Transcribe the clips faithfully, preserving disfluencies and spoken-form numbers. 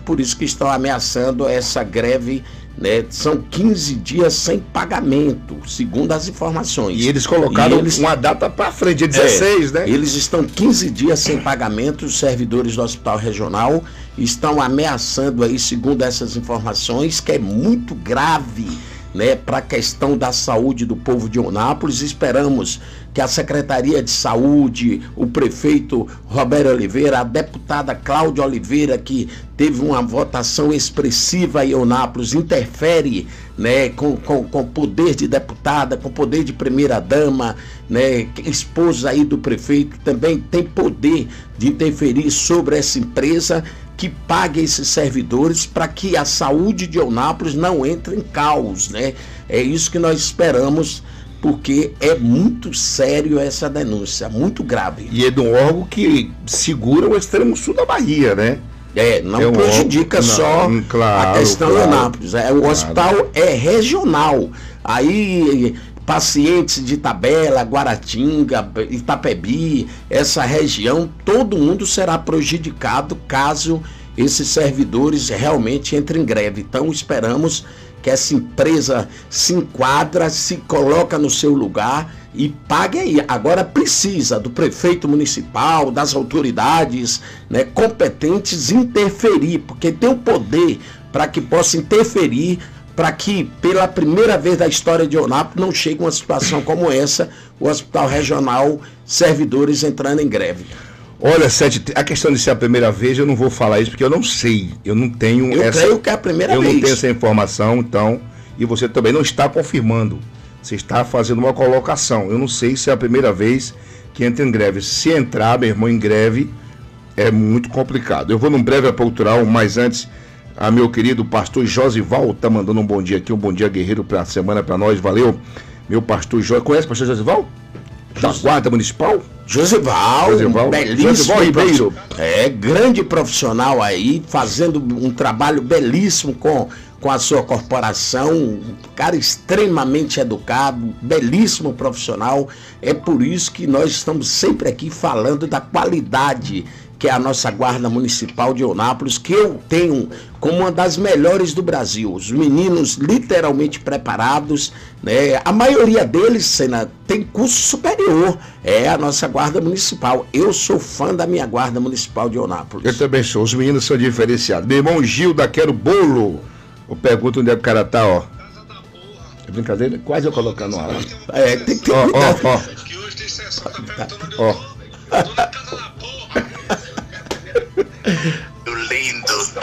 por isso que estão ameaçando essa greve, né? São quinze dias sem pagamento, segundo as informações. E eles colocaram e eles, uma data para frente, dia dezesseis, é, né? Eles estão quinze dias sem pagamento, os servidores do Hospital Regional estão ameaçando aí, segundo essas informações, que é muito grave, né, para a questão da saúde do povo de Eunápolis. Esperamos que a Secretaria de Saúde, o prefeito Roberto Oliveira, a deputada Cláudia Oliveira, que teve uma votação expressiva em Eunápolis, interfere, né, com, com, com poder de deputada, com poder de primeira-dama, né, esposa aí do prefeito, também tem poder de interferir sobre essa empresa, que pague esses servidores para que a saúde de Eunápolis não entre em caos, né? É isso que nós esperamos, porque é muito sério essa denúncia, muito grave. E é de um órgão que segura o extremo sul da Bahia, né? É, não é um prejudica órgão, só não, claro, a questão claro, de Eunápolis. É, o claro. hospital é regional. Aí pacientes de Itabela, Guaratinga, Itapebi, essa região, todo mundo será prejudicado caso esses servidores realmente entrem em greve. Então esperamos que essa empresa se enquadra, se coloca no seu lugar e pague aí. Agora precisa do prefeito municipal, das autoridades, né, competentes interferir, porque tem o poder para que possa interferir, para que pela primeira vez da história de Eunápolis não chegue uma situação como essa, o Hospital Regional, servidores entrando em greve. Olha, Sete, a questão de ser a primeira vez, eu não vou falar isso porque eu não sei, eu não tenho eu essa... Eu creio que é a primeira eu vez. Eu não tenho essa informação, então, e você também não está confirmando, você está fazendo uma colocação. Eu não sei se é a primeira vez que entra em greve. Se entrar, meu irmão, em greve, é muito complicado. Eu vou num breve cultural, mas antes... A meu querido pastor Josival tá mandando um bom dia aqui, um bom dia guerreiro para a semana para nós, valeu. Meu pastor Josival, conhece o pastor Josival? Da Guarda Municipal? Josival, Josival, belíssimo Josival Ribeiro. É, grande profissional aí, fazendo um trabalho belíssimo com, com a sua corporação, um cara extremamente educado, belíssimo profissional. É por isso que nós estamos sempre aqui falando da qualidade que é a nossa Guarda Municipal de Eunápolis, que eu tenho como uma das melhores do Brasil. Os meninos literalmente preparados, né? A maioria deles, Sena, tem curso superior. É a nossa Guarda Municipal. Eu sou fã da minha Guarda Municipal de Eunápolis. Eu também sou. Os meninos são diferenciados. Meu irmão Gil da Quero Bolo. Eu pergunto onde é que o cara tá, ó. É brincadeira? Quase eu colocando no ar. É, tem que ter ó, cuidado. ó, ó. Que hoje tem sessão, tá perguntando onde Ó. eu tô. Tô na casa da porra. Lindo.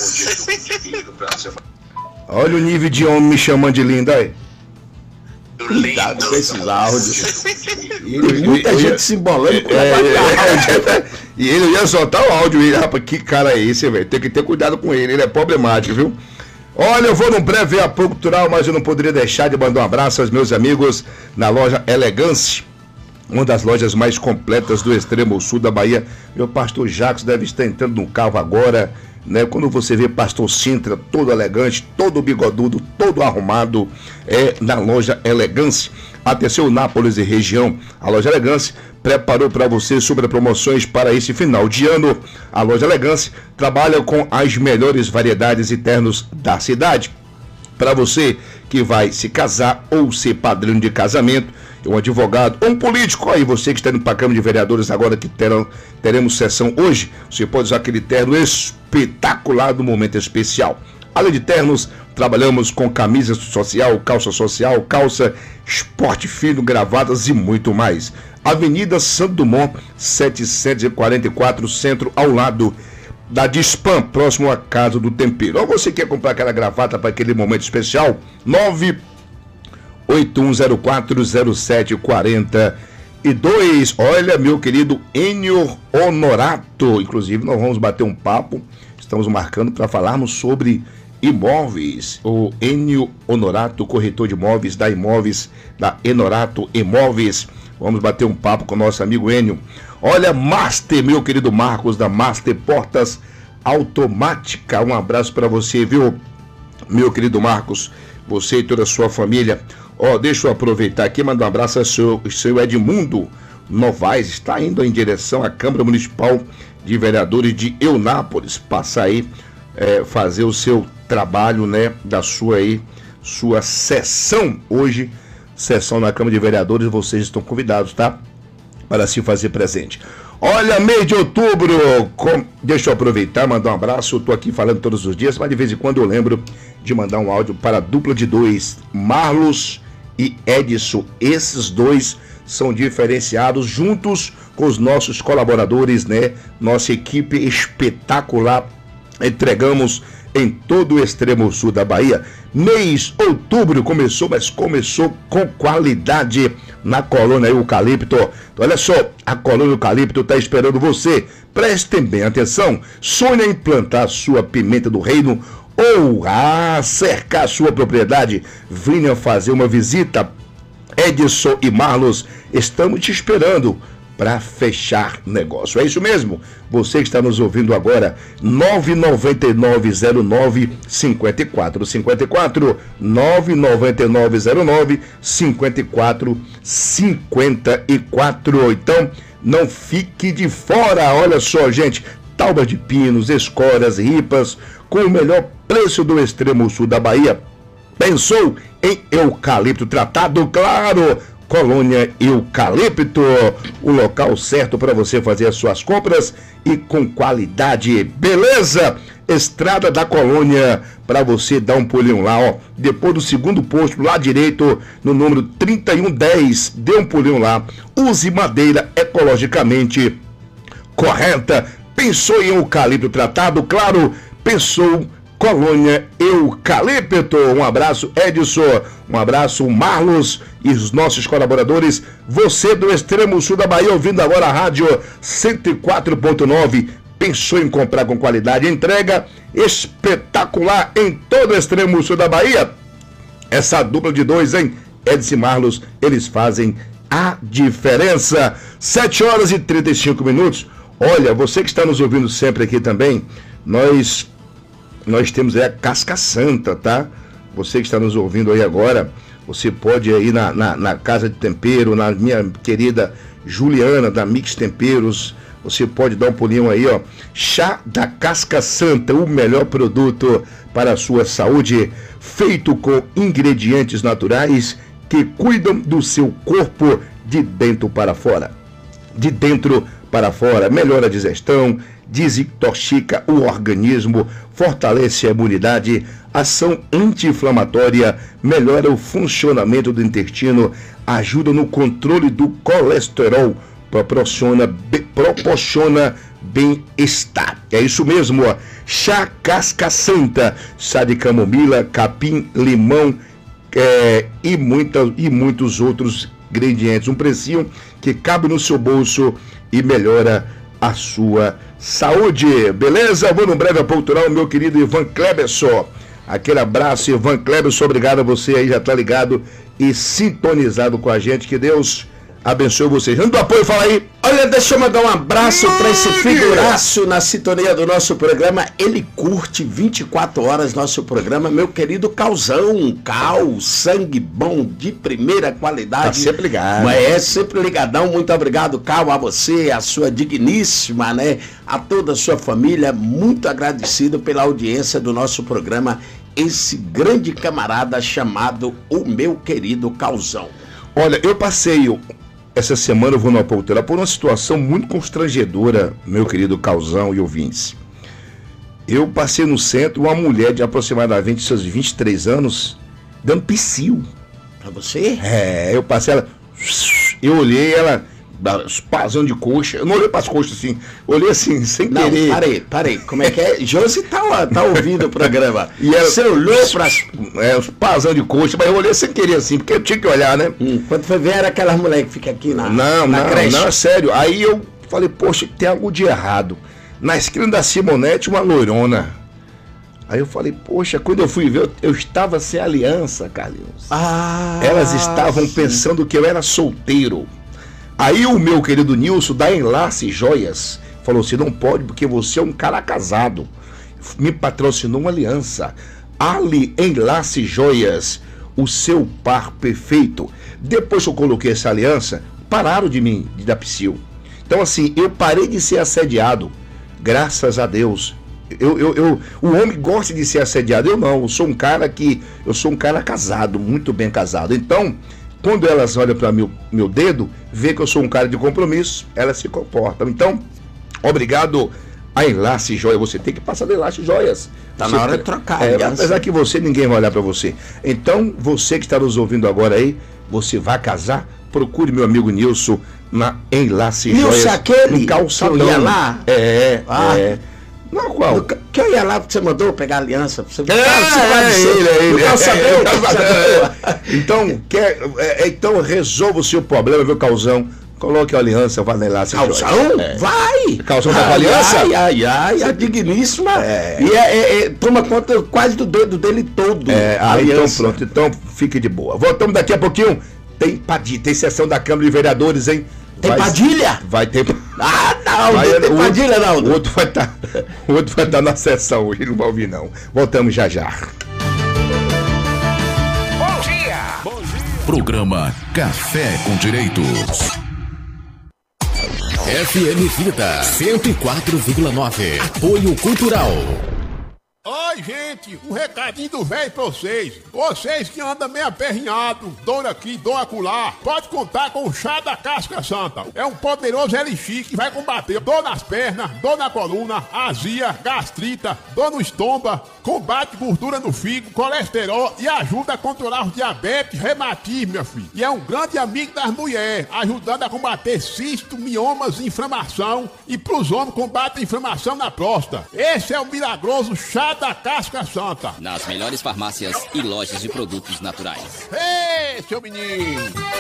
Olha o nível de homem me chamando de lindo aí. Cuidado com esses áudios. E Muita eu, gente eu, se embolando com é, é, é, é, E ele ia soltar o áudio. E, rapaz, que cara é esse, velho? Tem que ter cuidado com ele. Ele é problemático, viu? Olha, eu vou num breve apoio cultural, mas eu não poderia deixar de mandar um abraço aos meus amigos na loja Elegance, uma das lojas mais completas do extremo sul da Bahia. Meu pastor Jacques deve estar entrando no carro agora, né? Quando você vê pastor Sintra todo elegante, todo bigodudo, todo arrumado, é na loja Elegance. Atenção, Nápoles e região, a loja Elegance preparou para você sobre promoções para esse final de ano. A loja Elegance trabalha com as melhores variedades e ternos da cidade. Para você que vai se casar ou ser padrinho de casamento, um advogado ou um político, aí você que está indo para a Câmara de Vereadores agora que terão, teremos sessão hoje, você pode usar aquele terno espetacular do momento especial. Além de ternos, trabalhamos com camisa social, calça social, calça esporte fino, gravatas e muito mais. Avenida Santo Dumont, setecentos e quarenta e quatro, Centro, ao lado da Dispam, próximo à Casa do Tempero. Ou você quer comprar aquela gravata para aquele momento especial? nove oito um zero quatro zero sete quatro dois. Olha, meu querido Enio Honorato, inclusive nós vamos bater um papo, estamos marcando para falarmos sobre imóveis. O Enio Honorato, corretor de imóveis da Imóveis, da Enorato Imóveis. Vamos bater um papo com o nosso amigo Enio. Olha, Master, meu querido Marcos, da Master Portas Automática. Um abraço para você, viu, meu querido Marcos? Você e toda a sua família. Ó, oh, deixa eu aproveitar aqui e mandar um abraço ao seu, seu Edmundo Novaes. Está indo em direção à Câmara Municipal de Vereadores de Eunápolis. Passar aí é, fazer o seu trabalho, né, da sua aí, sua sessão hoje, sessão na Câmara de Vereadores, vocês estão convidados, tá? Para se fazer presente. Olha, mês de outubro, com... deixa eu aproveitar, mandar um abraço, eu tô aqui falando todos os dias, mas de vez em quando eu lembro de mandar um áudio para a dupla de dois, Marlos e Edson. Esses dois são diferenciados juntos com os nossos colaboradores, né? Nossa equipe espetacular, entregamos em todo o extremo sul da Bahia. Mês outubro começou, mas começou com qualidade na colônia Eucalipto. Então, olha só, a colônia Eucalipto está esperando você. Prestem bem atenção. Sonha em plantar sua pimenta do reino ou ah, cercar sua propriedade? Venha fazer uma visita. Edson e Marlos, estamos te esperando para fechar negócio. É isso mesmo. Você que está nos ouvindo agora, nove nove nove zero nove cinco quatro cinco quatro, nove nove nove zero nove cinco quatro cinco quatro. Então, não fique de fora. Olha só, gente, taubas de pinos, escoras, ripas, com o melhor preço do extremo sul da Bahia. Pensou em eucalipto tratado? Claro! Colônia Eucalipto, o local certo para você fazer as suas compras e com qualidade. Beleza? Estrada da Colônia, para você dar um pulinho lá, ó. Depois do segundo posto, lá direito, no número trinta e um dez, dê um pulinho lá. Use madeira ecologicamente correta. Pensou em eucalipto tratado? Claro, pensou Colônia Eucalipto. Um abraço, Edson. Um abraço, Marlos e os nossos colaboradores. Você do extremo sul da Bahia, ouvindo agora a rádio cento e quatro ponto nove. Pensou em comprar com qualidade? Entrega espetacular em todo o extremo sul da Bahia. Essa dupla de dois, hein? Edson e Marlos, eles fazem a diferença. sete horas e trinta e cinco minutos. Olha, você que está nos ouvindo sempre aqui também, nós... Nós temos aí a Casca Santa, tá? Você que está nos ouvindo aí agora, você pode ir na, na, na Casa de Tempero, na minha querida Juliana, da Mix Temperos. Você pode dar um pulinho aí, ó. Chá da Casca Santa, o melhor produto para a sua saúde, feito com ingredientes naturais que cuidam do seu corpo de dentro para fora. De dentro para fora, melhora a digestão, desintoxica o organismo, fortalece a imunidade, ação anti-inflamatória, melhora o funcionamento do intestino, ajuda no controle do colesterol, proporciona, proporciona bem-estar. É isso mesmo, ó. Chá Casca Santa, chá de camomila, capim, limão é, e, muita, e muitos outros ingredientes. Um precinho que cabe no seu bolso e melhora a sua saúde, beleza? Vou no breve cultural, meu querido Ivan Kleberson. Aquele abraço, Ivan Kleberson, obrigado a você aí, já tá ligado e sintonizado com a gente. Que Deus abençoe vocês. Dando apoio, fala aí. Olha, deixa eu mandar um abraço para esse figuraço na sintonia do nosso programa. Ele curte vinte e quatro horas nosso programa, meu querido Calzão. Cal, sangue bom de primeira qualidade. Tá sempre ligado. Mas é sempre ligadão. Muito obrigado, Cal, a você, a sua digníssima, né? A toda a sua família. Muito agradecido pela audiência do nosso programa. Esse grande camarada chamado o meu querido Calzão. Olha, eu passei... Essa semana eu vou no Apolteira por uma situação muito constrangedora, meu querido Calzão e ouvintes. Eu passei no centro, uma mulher de aproximadamente seus vinte e três anos, dando psiu. Pra você? É, eu passei ela, eu olhei ela, espazão de coxa, eu não olhei pras coxas assim, olhei assim, sem não, querer. Não, parei, parei, como é que é? Josi tá, tá ouvindo o programa. E ela, você olhou pras... É, os pazão de coxa, mas eu olhei sem querer assim, porque eu tinha que olhar, né? Hum, quando foi ver, era aquelas mulheres que ficam aqui na, não, na não, creche. Não, é sério. Aí eu falei, poxa, tem algo de errado. Na esquina da Simonete, uma loirona. Aí eu falei, poxa, quando eu fui ver, eu, eu estava sem aliança, Carlinhos. Ah, Elas estavam sim. pensando que eu era solteiro. Aí o meu querido Nilson, da Enlace Joias, falou assim, não pode porque você é um cara casado. Me patrocinou uma aliança. Ali, Enlace Joias, o seu par perfeito. Depois que eu coloquei essa aliança, pararam de mim, de dar psiu. Então assim, eu parei de ser assediado. Graças a Deus, Eu, eu, eu, o homem gosta de ser assediado, eu não, eu sou um cara que, eu sou um cara casado, muito bem casado. Então, quando elas olham para meu, meu dedo, vê que eu sou um cara de compromisso, elas se comportam. Então, obrigado a Enlace Joia, você tem que passar da Enlace Joias. Tá você na hora tem, de trocar. É, apesar que você, ninguém vai olhar para você. Então, você que está nos ouvindo agora aí, você vai casar, procure meu amigo Nilson na Enlace Joias. Nilson, aquele no calçadão. que eu ia lá? É, Ah. é. Não, qual? Que eu ia lá, você mandou pegar a aliança. Você, É, você vai é, dizer, ele, é ele. no calçadão, É, calçadão. é. Então, quer, é, então, resolva o seu problema, viu, Calzão? Coloque a aliança, vá lá. Calzão? É. Vai! Calzão tá Ai, com aliança? Ai, ai, ai, a digníssima. É. E é, é, é, toma conta quase do dedo dele todo. É, a aí, então aliança. pronto, então fique de boa. Voltamos daqui a pouquinho. Tem Padilha, tem sessão da Câmara de Vereadores, hein? Tem Vai- Padilha? Vai ter. Ah, não, Vai- não tem o Padilha, outro- não. O outro vai estar o outro vai estar na sessão hoje, não vai ouvir, não. Voltamos já já. Programa Café com Direitos. F M Vida cento e quatro vírgula nove. Apoio Cultural. Oi, gente, um recadinho do velho pra vocês. Vocês que andam meio aperrinhado, dor aqui, dor acolá, pode contar com o chá da casca santa. É um poderoso elixir que vai combater dor nas pernas, dor na coluna, azia, gastrita, dor no estômago, combate gordura no fígado, colesterol e ajuda a controlar os diabetes, reumatismo, meu filho. E é um grande amigo das mulheres, ajudando a combater cisto, miomas, inflamação e pros homens combate a inflamação na próstata. Esse é o milagroso chá da casca santa. Nas melhores farmácias e lojas de produtos naturais. Ei, seu menino!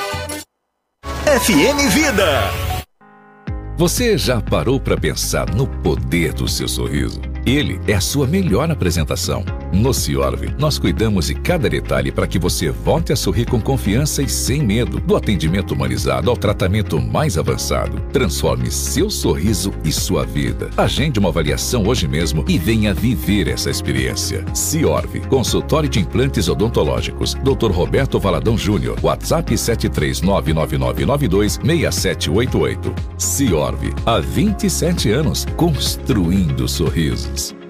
F M Vida. Você já parou para pensar no poder do seu sorriso? Ele é a sua melhor apresentação. No Ciorve, nós cuidamos de cada detalhe para que você volte a sorrir com confiança e sem medo. Do atendimento humanizado ao tratamento mais avançado. Transforme seu sorriso e sua vida. Agende uma avaliação hoje mesmo e venha viver essa experiência. Ciorve, consultório de implantes odontológicos. doutor Roberto Valadão Júnior. WhatsApp sete três nove nove nove nove dois seis sete oito oito. Ciorve, há vinte e sete anos, construindo sorrisos.